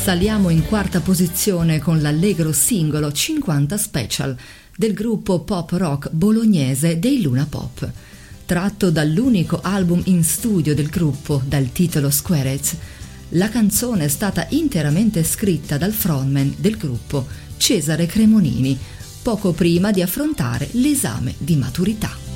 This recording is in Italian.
Saliamo in quarta posizione con l'allegro singolo 50 Special del gruppo pop rock bolognese dei Luna Pop. Tratto dall'unico album in studio del gruppo dal titolo Squareheads, la canzone è stata interamente scritta dal frontman del gruppo, Cesare Cremonini, poco prima di affrontare l'esame di maturità.